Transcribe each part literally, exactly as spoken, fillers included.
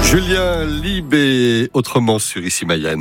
Julien Lieb et autrement sur Ici Mayenne.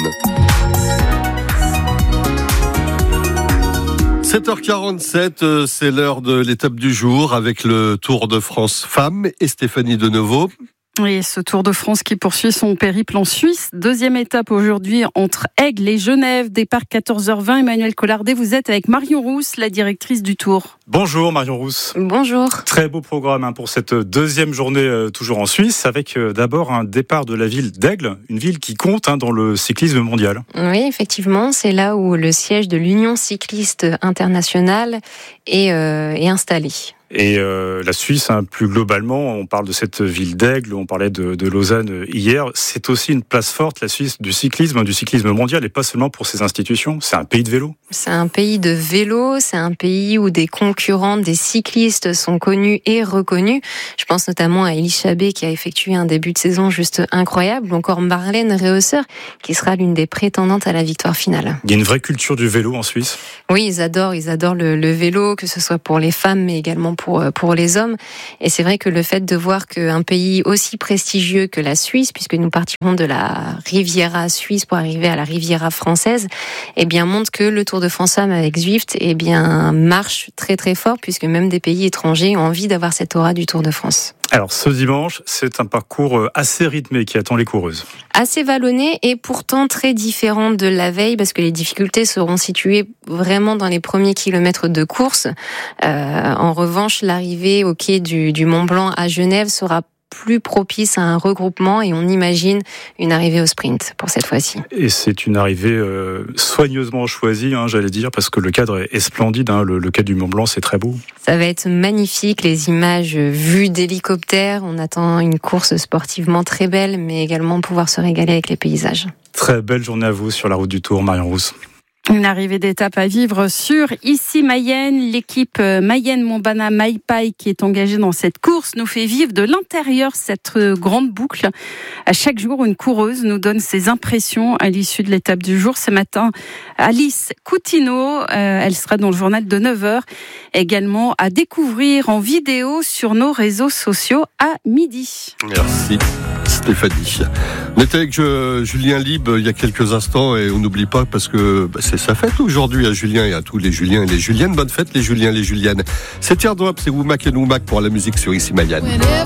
sept heures quarante-sept, c'est l'heure de l'étape du jour avec le Tour de France Femmes et Stéphanie Deneuve. Et ce Tour de France qui poursuit son périple en Suisse. Deuxième étape aujourd'hui entre Aigle et Genève. Départ quatorze heures vingt. Emmanuel Collardet, vous êtes avec Marion Rousse, la directrice du Tour. Bonjour Marion Rousse. Bonjour. Très beau programme hein, pour cette deuxième journée euh, toujours en Suisse, avec euh, d'abord un départ de la ville d'Aigle, une ville qui compte hein, dans le cyclisme mondial. Oui, effectivement, c'est là où le siège de l'Union cycliste internationale est, euh, est installé. Et euh, la Suisse, hein, plus globalement, on parle de cette ville d'Aigle, on parlait de, de Lausanne hier, c'est aussi une place forte, la Suisse, du cyclisme, du cyclisme mondial, et pas seulement pour ses institutions, c'est un pays de vélo. C'est un pays de vélo, c'est un pays où des concurrents, des cyclistes sont connus et reconnus. Je pense notamment à Elie Chabet qui a effectué un début de saison juste incroyable, ou encore Marlène Reusser qui sera l'une des prétendantes à la victoire finale. Il y a une vraie culture du vélo en Suisse. Oui, ils adorent, ils adorent le, le vélo, que ce soit pour les femmes, mais également pour, pour les hommes. Et c'est vrai que le fait de voir qu'un pays aussi prestigieux que la Suisse, puisque nous partirons de la Riviera suisse pour arriver à la Riviera française, eh bien, montre que le Tour de France Femmes avec Zwift, eh bien, marche très très fort, puisque même des pays étrangers ont envie d'avoir cette aura du Tour de France. Alors, ce dimanche, c'est un parcours assez rythmé qui attend les coureuses. Assez vallonné et pourtant très différent de la veille, parce que les difficultés seront situées vraiment dans les premiers kilomètres de course. Euh, en revanche, l'arrivée au quai du, du Mont Blanc à Genève sera plus propice à un regroupement et on imagine une arrivée au sprint pour cette fois-ci. Et c'est une arrivée euh, soigneusement choisie, hein, j'allais dire, parce que le cadre est, est splendide. Hein, le, le quai du Mont Blanc, c'est très beau. Ça va être magnifique, les images vues d'hélicoptère. On attend une course sportivement très belle, mais également pouvoir se régaler avec les paysages. Très belle journée à vous sur la route du Tour, Marion Rousse. Une arrivée d'étape à vivre sur Ici Mayenne. L'équipe Mayenne-Montbana Maipai qui est engagée dans cette course nous fait vivre de l'intérieur cette grande boucle. À chaque jour, une coureuse nous donne ses impressions à l'issue de l'étape du jour. Ce matin, Alice Coutinho, euh, elle sera dans le journal de neuf heures. Également à découvrir en vidéo sur nos réseaux sociaux à midi. Merci Stéphanie. On était avec euh, Julien Lieb il y a quelques instants et on n'oublie pas parce que bah, c'est sa fête aujourd'hui à Julien et à tous les Juliens et les Juliennes. Bonne fête les Juliens, les Juliennes. C'est Teardrop, c'est Woumak et Noumak pour la musique sur Ici Mayenne.